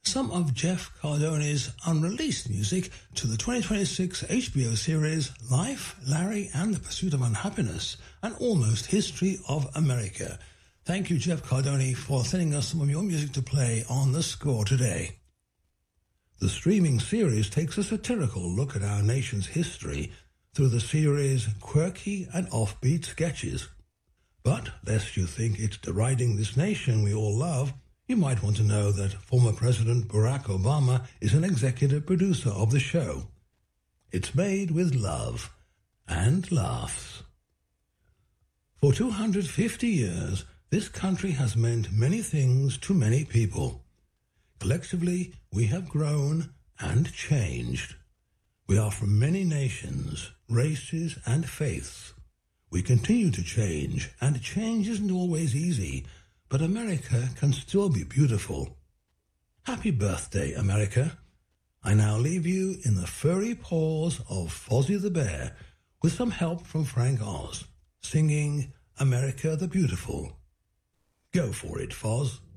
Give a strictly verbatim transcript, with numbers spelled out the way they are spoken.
some of Jeff Cardone's unreleased music to the twenty twenty-six H B O series Life, Larry and the Pursuit of Unhappiness, an almost history of America. Thank you, Jeff Cardone, for sending us some of your music to play on The Score today. The streaming series takes a satirical look at our nation's history through the series' quirky and offbeat sketches. But, lest you think it's deriding this nation we all love, you might want to know that former President Barack Obama is an executive producer of the show. It's made with love and laughs. For two hundred fifty years, this country has meant many things to many people. Collectively, we have grown and changed. We are from many nations, races, and faiths. We continue to change, and change isn't always easy, but America can still be beautiful. Happy birthday, America. I now leave you in the furry paws of Fozzie the Bear with some help from Frank Oz, singing America the Beautiful. Go for it, Foz.